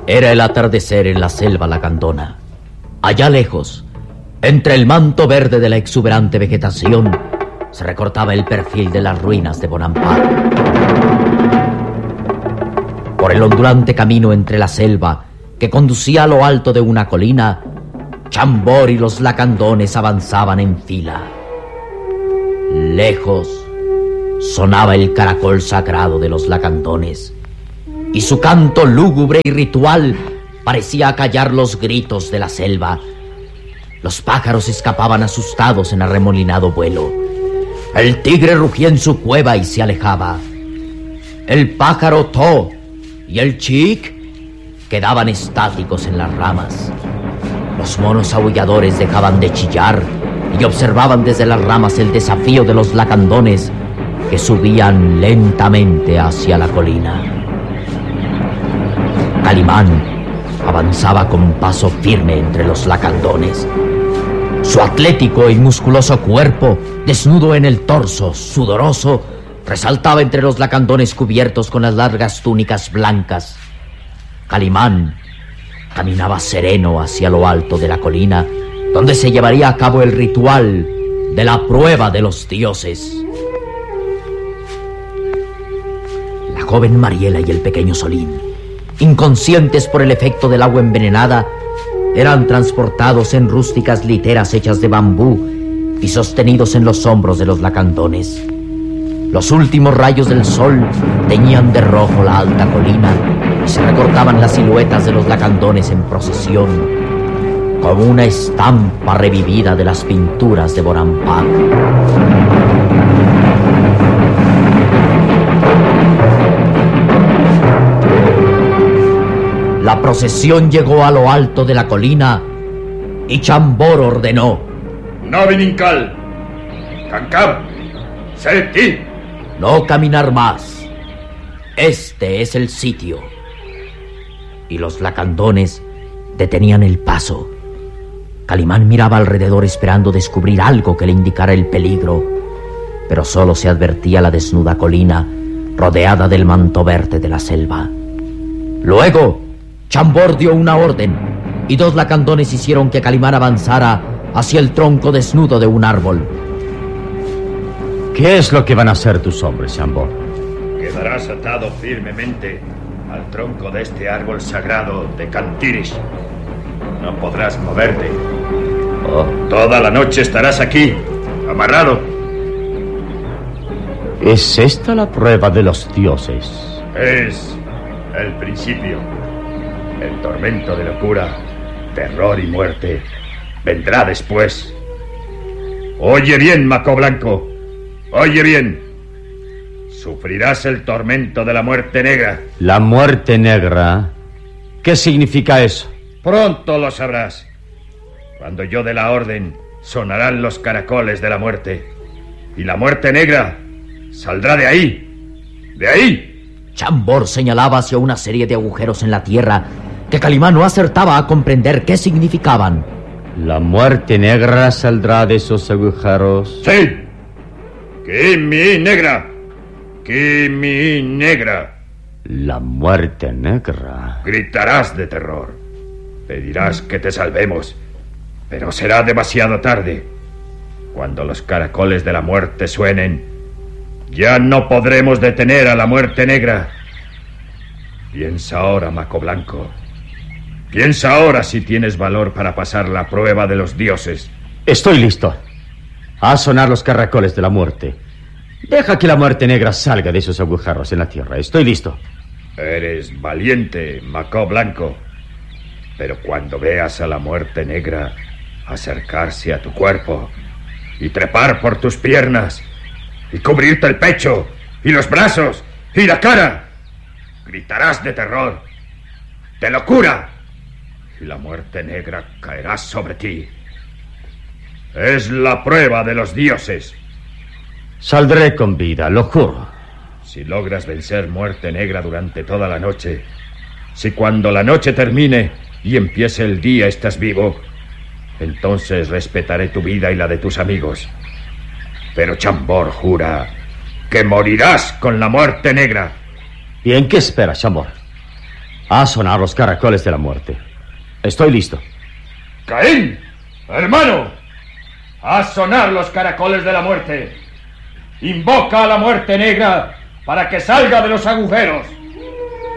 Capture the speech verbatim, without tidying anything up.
Era el atardecer en la selva lacandona. Allá lejos, entre el manto verde de la exuberante vegetación, se recortaba el perfil de las ruinas de Bonampak. Por el ondulante camino entre la selva que conducía a lo alto de una colina, Chambord y los lacandones avanzaban en fila. Lejos sonaba el caracol sagrado de los lacandones, y su canto lúgubre y ritual parecía acallar los gritos de la selva. Los pájaros escapaban asustados en arremolinado vuelo. El tigre rugía en su cueva y se alejaba. El pájaro To y el chic quedaban estáticos en las ramas. Los monos aulladores dejaban de chillar y observaban desde las ramas el desafío de los lacandones que subían lentamente hacia la colina. Calimán avanzaba con paso firme entre los lacandones. Su atlético y musculoso cuerpo, desnudo en el torso, sudoroso, resaltaba entre los lacandones cubiertos con las largas túnicas blancas. Calimán caminaba sereno hacia lo alto de la colina, donde se llevaría a cabo el ritual de la prueba de los dioses. La joven Mariela y el pequeño Solín, inconscientes por el efecto del agua envenenada, eran transportados en rústicas literas hechas de bambú y sostenidos en los hombros de los lacandones. Los últimos rayos del sol teñían de rojo la alta colina y se recortaban las siluetas de los lacandones en procesión, como una estampa revivida de las pinturas de Bonampak. La procesión llegó a lo alto de la colina y Chambord ordenó: Novininkal, Cancab, Seti. No caminar más. Este es el sitio. Y los lacandones detenían el paso. Calimán miraba alrededor esperando descubrir algo que le indicara el peligro, pero solo se advertía la desnuda colina rodeada del manto verde de la selva. Luego Chambord dio una orden y dos lacandones hicieron que Calimán avanzara hacia el tronco desnudo de un árbol. ¿Qué es lo que van a hacer tus hombres, Chambord? Quedarás atado firmemente al tronco de este árbol sagrado de Cantirish. No podrás moverte. Oh. Toda la noche estarás aquí, amarrado. ¿Es esta la prueba de los dioses? Es el principio. El tormento de locura, terror y muerte vendrá después. Oye bien, Maco Blanco. Oye bien. Sufrirás el tormento de la muerte negra. ¿La muerte negra? ¿Qué significa eso? Pronto lo sabrás. Cuando yo dé la orden, sonarán los caracoles de la muerte. Y la muerte negra saldrá de ahí. ¡De ahí! Chambord señalaba hacia una serie de agujeros en la tierra que Calimán no acertaba a comprender qué significaban. ¿La muerte negra saldrá de esos agujeros? ¡Sí! ¡Kimi negra! ¡Kimi negra! La muerte negra. Gritarás de terror. Pedirás que te salvemos, pero será demasiado tarde. Cuando los caracoles de la muerte suenen, ya no podremos detener a la muerte negra. Piensa ahora, Maco Blanco. Piensa ahora si tienes valor para pasar la prueba de los dioses. Estoy listo. A sonar los caracoles de la muerte. Deja que la muerte negra salga de esos agujeros en la tierra. Estoy listo. Eres valiente, Maco Blanco. Pero cuando veas a la muerte negra acercarse a tu cuerpo y trepar por tus piernas y cubrirte el pecho y los brazos y la cara, gritarás de terror, de locura, y la muerte negra caerá sobre ti. Es la prueba de los dioses. Saldré con vida, lo juro. Si logras vencer muerte negra durante toda la noche, si cuando la noche termine y empiece el día estás vivo, entonces respetaré tu vida y la de tus amigos. Pero Chambord jura que morirás con la muerte negra. Bien, ¿qué esperas, Chambord? A sonar los caracoles de la muerte. Estoy listo. Caín, hermano, a sonar los caracoles de la muerte. Invoca a la muerte negra para que salga de los agujeros.